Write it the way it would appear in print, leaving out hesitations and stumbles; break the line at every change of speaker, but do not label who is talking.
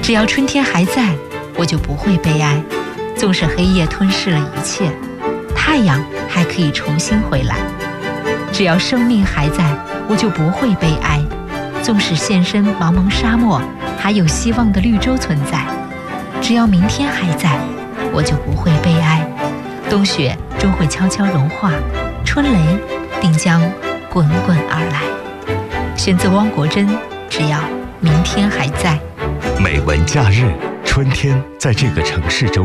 只要春天还在，我就不会悲哀。纵使黑夜吞噬了一切，太阳还可以重新回来。只要生命还在，我就不会悲哀。纵使现身茫茫沙漠，还有希望的绿洲存在。只要明天还在，我就不会悲哀。冬雪终会悄悄融化，春雷定将滚滚而来。选择汪国真，只要明天还在。
美文假日，春天在这个城市中